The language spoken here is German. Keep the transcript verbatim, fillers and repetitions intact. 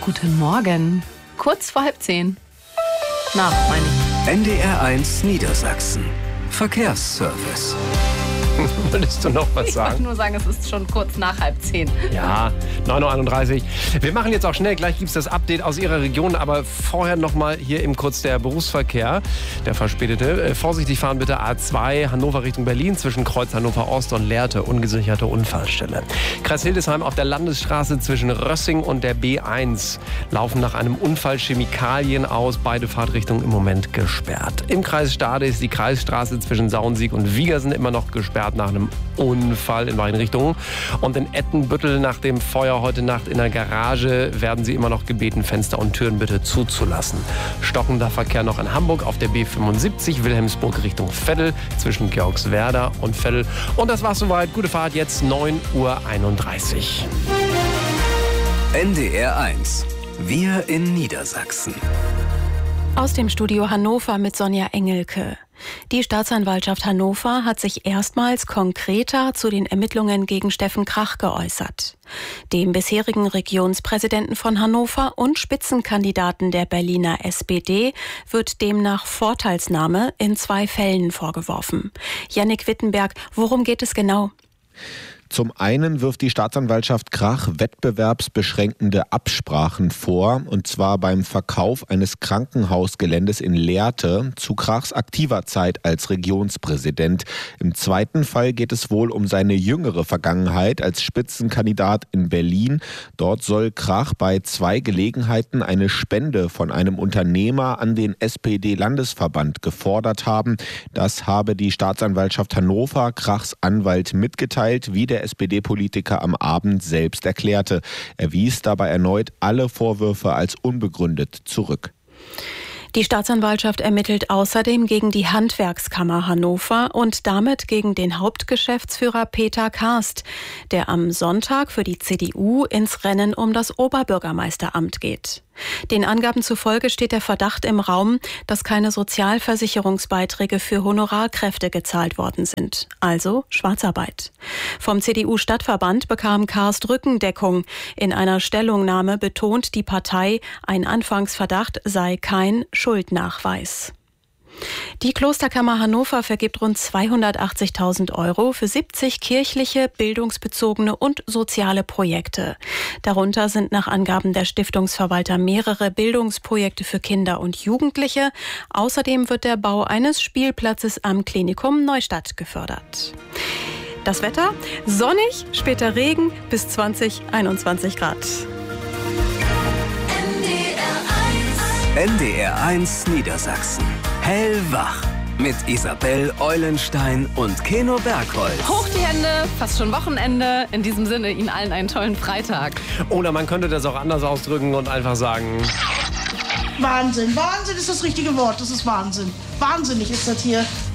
Guten Morgen. Kurz vor halb zehn. Na, meine ich. N D R eins Niedersachsen. Verkehrsservice. Wolltest du noch was Ich sagen? wollte nur sagen, es ist schon kurz nach halb zehn. Ja, neun Uhr einunddreißig. Wir machen jetzt auch schnell, gleich gibt es das Update aus Ihrer Region, aber vorher nochmal hier im Kurz der Berufsverkehr, der verspätete. Äh, vorsichtig fahren bitte A zwei, Hannover Richtung Berlin, zwischen Kreuz Hannover Ost und Lehrte, ungesicherte Unfallstelle. Kreis Hildesheim auf der Landesstraße zwischen Rössing und der B eins laufen nach einem Unfall Chemikalien aus, beide Fahrtrichtungen im Moment gesperrt. Im Kreis Stade ist die Kreisstraße zwischen Sauensiek und Wiegersen immer noch gesperrt nach einem Unfall in beiden Richtungen. Und in Ettenbüttel nach dem Feuer heute Nacht in der Garage werden Sie immer noch gebeten, Fenster und Türen bitte zuzulassen. Stockender Verkehr noch in Hamburg auf der B fünfundsiebzig, Wilhelmsburg Richtung Veddel, zwischen Georgswerda und Veddel. Und das war's soweit. Gute Fahrt, jetzt neun Uhr einunddreißig. N D R eins. Wir in Niedersachsen. Aus dem Studio Hannover mit Sonja Engelke. Die Staatsanwaltschaft Hannover hat sich erstmals konkreter zu den Ermittlungen gegen Steffen Krach geäußert. Dem bisherigen Regionspräsidenten von Hannover und Spitzenkandidaten der Berliner S P D wird demnach Vorteilsnahme in zwei Fällen vorgeworfen. Jannik Wittenberg, worum geht es genau? Zum einen wirft die Staatsanwaltschaft Krach wettbewerbsbeschränkende Absprachen vor, und zwar beim Verkauf eines Krankenhausgeländes in Lehrte zu Krachs aktiver Zeit als Regionspräsident. Im zweiten Fall geht es wohl um seine jüngere Vergangenheit als Spitzenkandidat in Berlin. Dort soll Krach bei zwei Gelegenheiten eine Spende von einem Unternehmer an den S P D-Landesverband gefordert haben. Das habe die Staatsanwaltschaft Hannover Krachs Anwalt mitgeteilt, wie der S P D-Politiker am Abend selbst erklärte. Er wies dabei erneut alle Vorwürfe als unbegründet zurück. Die Staatsanwaltschaft ermittelt außerdem gegen die Handwerkskammer Hannover und damit gegen den Hauptgeschäftsführer Peter Karst, der am Sonntag für die C D U ins Rennen um das Oberbürgermeisteramt geht. Den Angaben zufolge steht der Verdacht im Raum, dass keine Sozialversicherungsbeiträge für Honorarkräfte gezahlt worden sind, also Schwarzarbeit. Vom C D U-Stadtverband bekam Karst Rückendeckung. In einer Stellungnahme betont die Partei, ein Anfangsverdacht sei kein Schuldnachweis. Die Klosterkammer Hannover vergibt rund zweihundertachtzigtausend Euro für siebzig kirchliche, bildungsbezogene und soziale Projekte. Darunter sind nach Angaben der Stiftungsverwalter mehrere Bildungsprojekte für Kinder und Jugendliche. Außerdem wird der Bau eines Spielplatzes am Klinikum Neustadt gefördert. Das Wetter? Sonnig, später Regen bis zwanzig, einundzwanzig Grad. N D R eins Niedersachsen. Hellwach. Mit Isabel Eulenstein und Keno Bergholz. Hoch die Hände, fast schon Wochenende. In diesem Sinne Ihnen allen einen tollen Freitag. Oder man könnte das auch anders ausdrücken und einfach sagen: Wahnsinn. Wahnsinn ist das richtige Wort. Das ist Wahnsinn. Wahnsinnig ist das hier.